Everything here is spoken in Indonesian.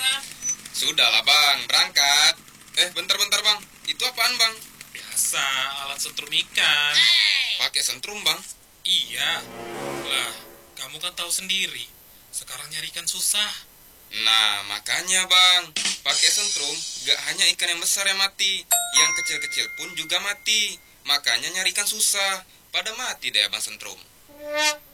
Sudahlah bang, berangkat. Bentar-bentar bang, itu apaan bang? Biasa, alat setrum ikan. Pakai sentrum bang? Iya. Lah, kamu kan tahu sendiri. Sekarang nyari ikan susah. Nah, makanya bang, pakai sentrum gak hanya ikan yang besar yang mati, yang kecil-kecil pun juga mati. Makanya nyari ikan susah, pada mati deh abang sentrum.